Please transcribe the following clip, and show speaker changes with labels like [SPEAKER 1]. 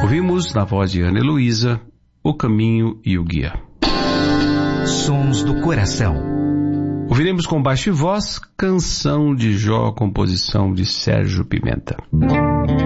[SPEAKER 1] Ouvimos, na voz de Ana Heloísa, O Caminho e o Guia.
[SPEAKER 2] Sons do Coração.
[SPEAKER 1] Ouviremos com baixo e voz, Canção de Jó, composição de Sérgio Pimenta.